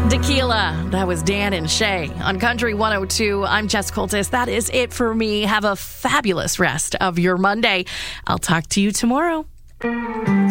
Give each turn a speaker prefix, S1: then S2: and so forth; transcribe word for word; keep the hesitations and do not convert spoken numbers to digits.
S1: Tequila. That was Dan and Shay on Country one oh two. I'm Jess Coltis. That is it for me. Have a fabulous rest of your Monday. I'll talk to you tomorrow.